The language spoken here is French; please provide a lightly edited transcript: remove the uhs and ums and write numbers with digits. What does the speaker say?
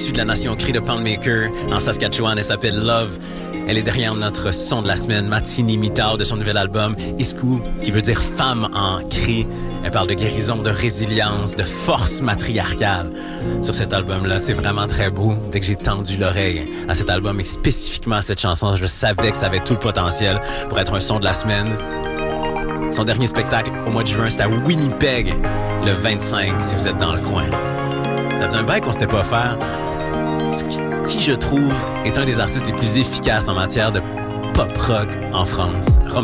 issue de la nation Cri de Poundmaker en Saskatchewan. Elle s'appelle Love. Elle est derrière notre son de la semaine, Matini Mitao, de son nouvel album Isku, qui veut dire femme en cri. Elle parle de guérison, de résilience, de force matriarcale. Sur cet album-là, c'est vraiment très beau. Dès que j'ai tendu l'oreille à cet album et spécifiquement à cette chanson, je savais que ça avait tout le potentiel pour être un son de la semaine. Son dernier spectacle au mois de juin, c'était à Winnipeg, le 25, si vous êtes dans le coin. Ça faisait un bail qu'on s'était pas offert. Qui, je trouve, est un des artistes les plus efficaces en matière de pop-rock en France.